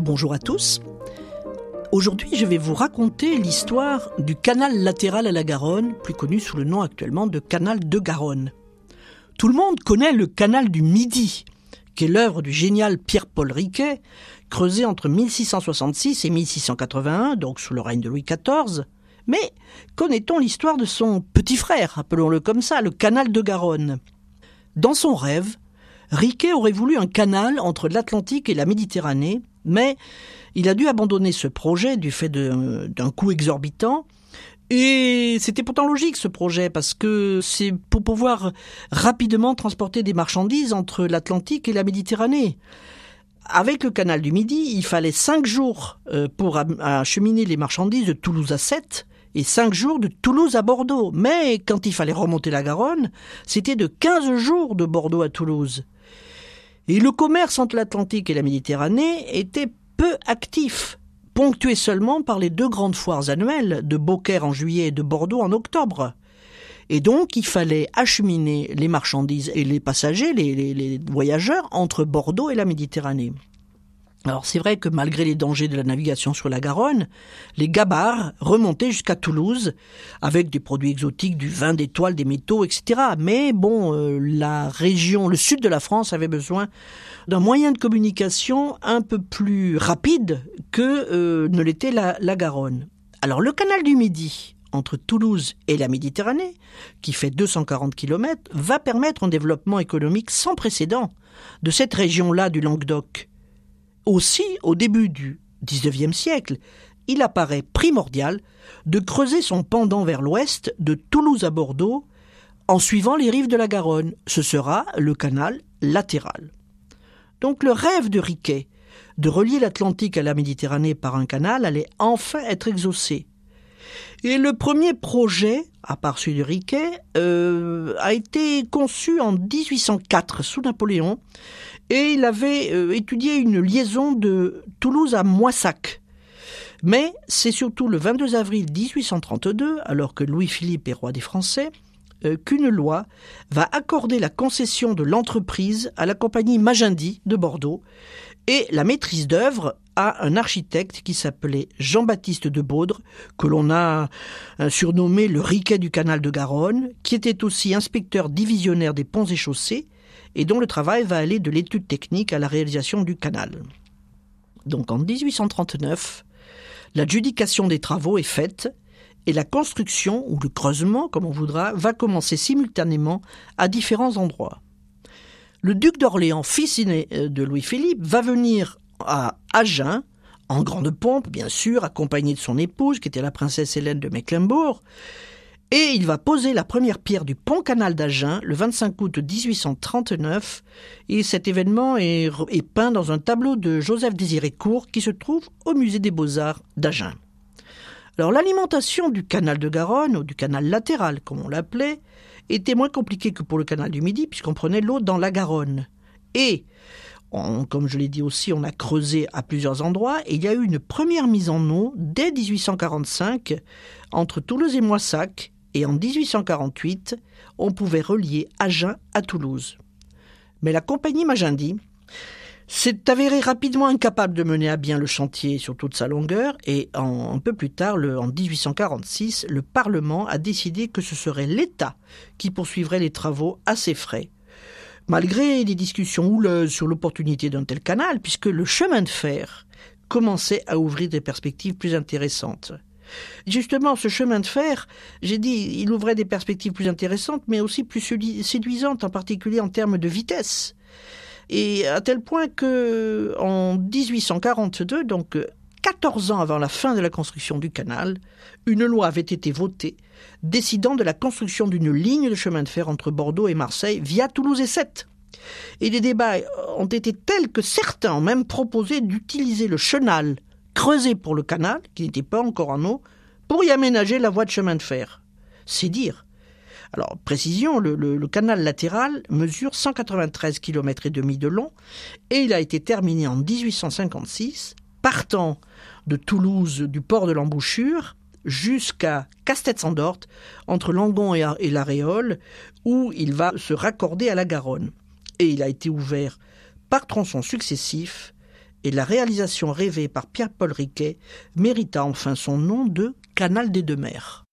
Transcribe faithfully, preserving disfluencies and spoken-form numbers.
Bonjour à tous. Aujourd'hui, je vais vous raconter l'histoire du canal latéral à la Garonne, plus connu sous le nom actuellement de canal de Garonne. Tout le monde connaît le canal du Midi, qui est l'œuvre du génial Pierre-Paul Riquet, creusé entre mille six cent soixante-six et mille six cent quatre-vingt-un, donc sous le règne de Louis quatorze. Mais connaît-on l'histoire de son petit frère, appelons-le comme ça, le canal de Garonne ? Dans son rêve, Riquet aurait voulu un canal entre l'Atlantique et la Méditerranée, mais il a dû abandonner ce projet du fait de, d'un coût exorbitant. Et c'était pourtant logique ce projet, parce que c'est pour pouvoir rapidement transporter des marchandises entre l'Atlantique et la Méditerranée. Avec le canal du Midi, il fallait cinq jours pour acheminer les marchandises de Toulouse à Sète et cinq jours de Toulouse à Bordeaux. Mais quand il fallait remonter la Garonne, c'était de quinze jours de Bordeaux à Toulouse. Et le commerce entre l'Atlantique et la Méditerranée était peu actif, ponctué seulement par les deux grandes foires annuelles de Beaucaire en juillet et de Bordeaux en octobre. Et donc, il fallait acheminer les marchandises et les passagers, les, les, les voyageurs, entre Bordeaux et la Méditerranée. Alors, c'est vrai que malgré les dangers de la navigation sur la Garonne, les gabarres remontaient jusqu'à Toulouse, avec des produits exotiques, du vin, des toiles, des métaux, et cetera. Mais bon, euh, la région, le sud de la France avait besoin d'un moyen de communication un peu plus rapide que euh, ne l'était la, la Garonne. Alors, le canal du Midi, entre Toulouse et la Méditerranée, qui fait deux cent quarante kilomètres, va permettre un développement économique sans précédent de cette région-là du Languedoc. Aussi, au début du dix-neuvième siècle, il apparaît primordial de creuser son pendant vers l'ouest de Toulouse à Bordeaux en suivant les rives de la Garonne. Ce sera le canal latéral. Donc le rêve de Riquet de relier l'Atlantique à la Méditerranée par un canal allait enfin être exaucé. Et le premier projet, à part celui de Riquet, euh, a été conçu en dix-huit cent quatre sous Napoléon, et il avait euh, étudié une liaison de Toulouse à Moissac. Mais c'est surtout le vingt-deux avril dix-huit cent trente-deux, alors que Louis-Philippe est roi des Français, euh, qu'une loi va accorder la concession de l'entreprise à la compagnie Magendie de Bordeaux et la maîtrise d'œuvre à un architecte qui s'appelait Jean-Baptiste de Baudre, que l'on a surnommé le Riquet du canal de Garonne, qui était aussi inspecteur divisionnaire des ponts et chaussées, et dont le travail va aller de l'étude technique à la réalisation du canal. Donc en dix-huit cent trente-neuf, l'adjudication des travaux est faite, et la construction, ou le creusement, comme on voudra, va commencer simultanément à différents endroits. Le duc d'Orléans, fils aîné de Louis-Philippe, va venir à Agen, en grande pompe, bien sûr, accompagné de son épouse, qui était la princesse Hélène de Mecklembourg, et il va poser la première pierre du pont-canal d'Agen le vingt-cinq août dix-huit cent trente-neuf, et cet événement est, est peint dans un tableau de Joseph-Désiré Court qui se trouve au musée des Beaux-Arts d'Agen. Alors l'alimentation du canal de Garonne, ou du canal latéral comme on l'appelait, était moins compliquée que pour le canal du Midi, puisqu'on prenait l'eau dans la Garonne. Et On, comme je l'ai dit aussi, on a creusé à plusieurs endroits et il y a eu une première mise en eau dès dix-huit cent quarante-cinq entre Toulouse et Moissac, et en dix-huit cent quarante-huit, on pouvait relier Agen à Toulouse. Mais la compagnie Magendie s'est avérée rapidement incapable de mener à bien le chantier sur toute sa longueur, et en, un peu plus tard, le, en dix-huit cent quarante-six, le Parlement a décidé que ce serait l'État qui poursuivrait les travaux à ses frais, malgré des discussions houleuses sur l'opportunité d'un tel canal, puisque le chemin de fer commençait à ouvrir des perspectives plus intéressantes. Justement, ce chemin de fer, j'ai dit, il ouvrait des perspectives plus intéressantes, mais aussi plus séduisantes, en particulier en termes de vitesse. Et à tel point que, en dix-huit cent quarante-deux, donc quatorze ans avant la fin de la construction du canal, une loi avait été votée décidant de la construction d'une ligne de chemin de fer entre Bordeaux et Marseille via Toulouse et Sète. Et les débats ont été tels que certains ont même proposé d'utiliser le chenal creusé pour le canal, qui n'était pas encore en eau, pour y aménager la voie de chemin de fer. C'est dire. Alors, précision, le, le, le canal latéral mesure cent quatre-vingt-treize kilomètres et demi de long, et il a été terminé en dix-huit cent cinquante-six, partant de Toulouse, du port de l'Embouchure, jusqu'à Castet-Sandorte, entre Langon et, et la Réole, où il va se raccorder à la Garonne. Et il a été ouvert par tronçons successifs, et la réalisation rêvée par Pierre-Paul Riquet mérita enfin son nom de Canal des Deux Mers.